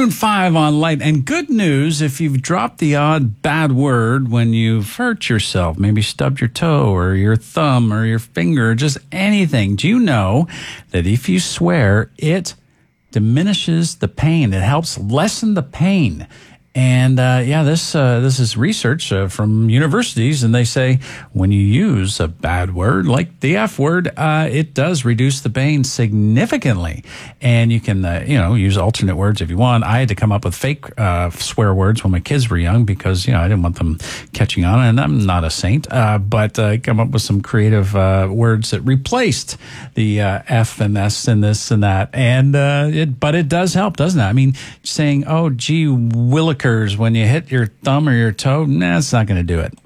Maroon 5 on Light. And good news, if you've dropped the odd bad word when you've hurt yourself, maybe stubbed your toe or your thumb or your finger, just anything. Do you know that if you swear, it diminishes the pain? It helps lessen the pain. And this is research from universities, and they say when you use a bad word like the F word, it does reduce the pain significantly. And you can use alternate words if you want. I had to come up with fake swear words when my kids were young because I didn't want them catching on, and I'm not a saint. But come up with some creative words that replaced the F and S and this and that. And but it does help, doesn't it? I mean, saying, "Oh, gee willikers," when you hit your thumb or your toe, it's not going to do it.